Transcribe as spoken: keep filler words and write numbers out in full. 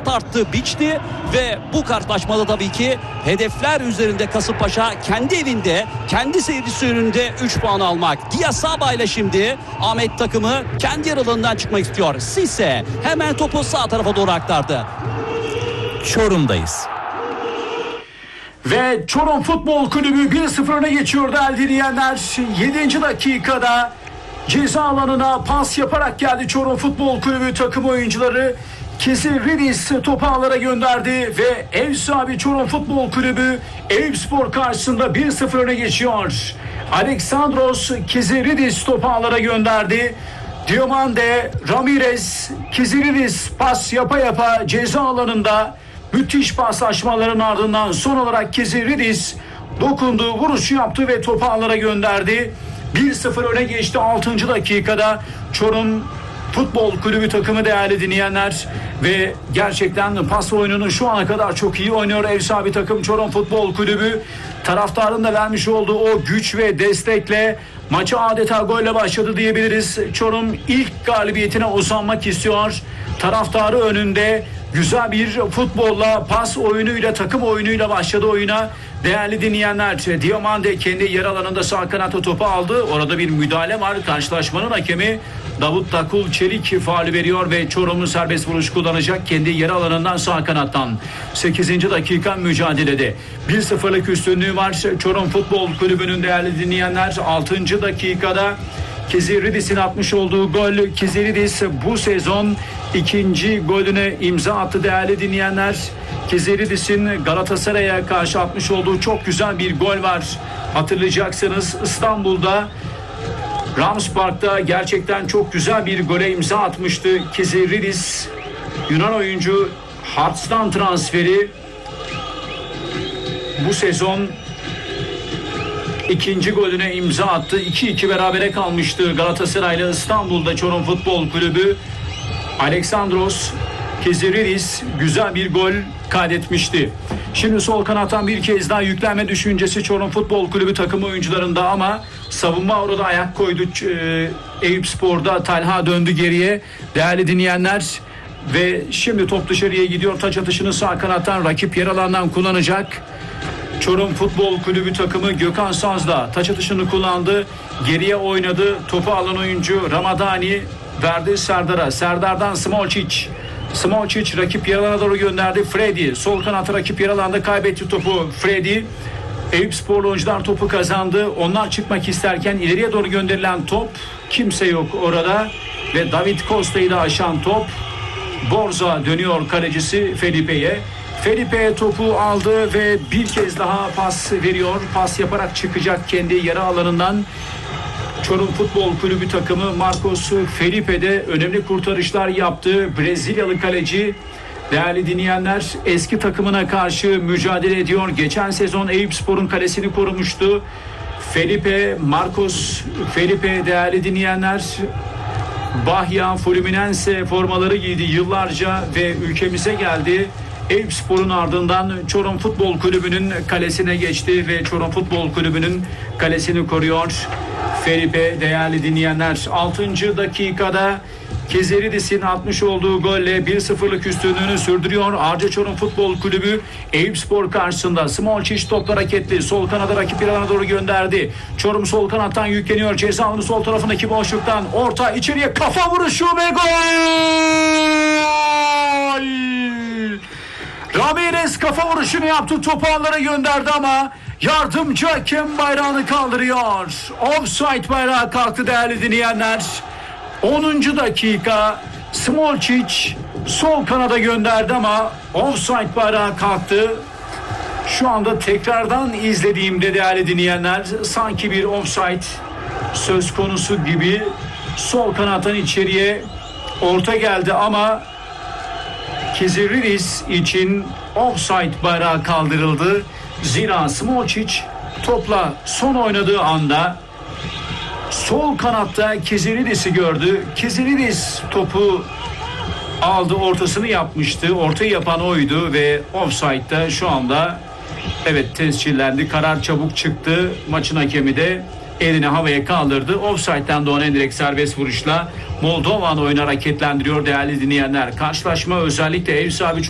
tarttı, biçti ve bu karşılaşmada tabii ki hedefler üzerinde Kasımpaşa kendi evinde, kendi seyircisi önünde üç puan almak. Diasaba ile şimdi Ahmet takımı kendi yer alanından çıkmak istiyor. Sisse hemen topu sağ tarafa doğru aktardı. Çorum'dayız. Ve Çorum Futbol Kulübü bir sıfır öne geçiyor değerli dinleyenler. yedinci dakikada ceza alanına pas yaparak geldi Çorum Futbol Kulübü takım oyuncuları. Kizilridis topu ağlara gönderdi ve ev sahibi Çorum Futbol Kulübü Eyüpspor karşısında bir sıfır öne geçiyor. Alexandros Kizilridis topu ağlara gönderdi. Diomande, Ramirez, Kizilridis pas yapa yapa ceza alanında müthiş paslaşmaların ardından son olarak Kizilridis dokundu, vuruşu yaptı ve topu ağlara gönderdi. bir sıfır öne geçti altıncı dakikada Çorum Futbol Kulübü takımı değerli dinleyenler ve gerçekten pas oyununu şu ana kadar çok iyi oynuyor ev sahibi takım Çorum Futbol Kulübü. Taraftarın da vermiş olduğu o güç ve destekle maça adeta golle başladı diyebiliriz. Çorum ilk galibiyetine uzanmak istiyor. Taraftarı önünde güzel bir futbolla, pas oyunuyla, takım oyunuyla başladı oyuna. Değerli dinleyenler, Diomande kendi yer alanında sağ kanatta topu aldı. Orada bir müdahale var. Karşılaşmanın hakemi Davut Takul Çelik faulü veriyor ve Çorum'un serbest vuruş kullanacak kendi yer alanından sağ kanattan. sekizinci dakika mücadelede bir sıfırlık üstünlüğü var Çorum Futbol Kulübü'nün değerli dinleyenler. altıncı dakikada Kizilridis'in atmış olduğu gol. Kizilridis bu sezon ikinci golüne imza attı değerli dinleyenler. Kizilridis'in Galatasaray'a karşı atmış olduğu çok güzel bir gol var. Hatırlayacaksınız İstanbul'da Rams Park'ta gerçekten çok güzel bir gole imza atmıştı Kizilridis. Yunan oyuncu Hearts'tan transferi bu sezon ikinci golüne imza attı. iki iki berabere kalmıştı Galatasaray'la İstanbul'da Çorum Futbol Kulübü. Alexandros Kizilridis güzel bir gol kaydetmişti. Şimdi sol kanattan bir kez daha yüklenme düşüncesi Çorum Futbol Kulübü takım oyuncularında ama savunma orada ayak koydu. Ee, Eyüpspor'da Talha döndü geriye. Değerli dinleyenler ve şimdi top dışarıya gidiyor. Taç atışını sağ kanattan rakip yer alandan kullanacak. Çorum Futbol Kulübü takımı Gökhan Saz'da taç atışını kullandı. Geriye oynadı. Topu alan oyuncu Ramadani verdi Serdar'a. Serdar'dan Smolčić. Smolčić rakip yer alana doğru gönderdi. Freddy sol kanatı rakip yer alanda kaybetti topu. Freddy Eyüpsporlu oyuncular topu kazandı. Onlar çıkmak isterken ileriye doğru gönderilen top, kimse yok orada ve David Costa'yı da aşan top. Borza dönüyor kalecisi Felipe'ye. Felipe topu aldı ve bir kez daha pas veriyor. Pas yaparak çıkacak kendi yarı alanından. Çorum Futbol Kulübü takımı Marcos Felipe de önemli kurtarışlar yaptı. Brezilyalı kaleci değerli dinleyenler eski takımına karşı mücadele ediyor. Geçen sezon Eyüpspor'un kalesini korumuştu. Felipe, Marcos Felipe değerli dinleyenler Bahia Fluminense formaları giydi yıllarca ve ülkemize geldi. Eyüpspor'un ardından Çorum Futbol Kulübü'nün kalesine geçti ve Çorum Futbol Kulübü'nün kalesini koruyor. Felipe değerli dinleyenler altıncı dakikada Kizilridis'in atmış olduğu golle bir sıfırlık üstünlüğünü sürdürüyor. Arca Çorum Futbol Kulübü Eyüpspor karşısında. Smolčić topla hareketli. Sol kanada rakip bir alana doğru gönderdi. Çorum sol kanattan yükleniyor. Ceza alanı sol tarafındaki boşluktan. Orta içeriye kafa vuruşu ve gol! Ramirez kafa vuruşunu yaptı. Topu ağlara gönderdi ama yardımcı hakem bayrağını kaldırıyor. Offside bayrağı kalktı değerli dinleyenler. onuncu dakika Smolčić sol kanada gönderdi ama offside bayrağı kalktı. Şu anda tekrardan izlediğimde değerli dinleyenler sanki bir offside söz konusu gibi sol kanattan içeriye orta geldi ama Kizilridis için offside bayrağı kaldırıldı. Zira Smolčić topla son oynadığı anda sol kanatta Kizilridis'i gördü. Kizilridis topu aldı, ortasını yapmıştı. Ortayı yapan oydu ve offside'da şu anda evet tescillendi. Karar çabuk çıktı. Maçın hakemi de elini havaya kaldırdı. Offside'den doğan en direkt serbest vuruşla Moldovan oyunu hareketlendiriyor değerli dinleyenler. Karşılaşma özellikle ev sahibi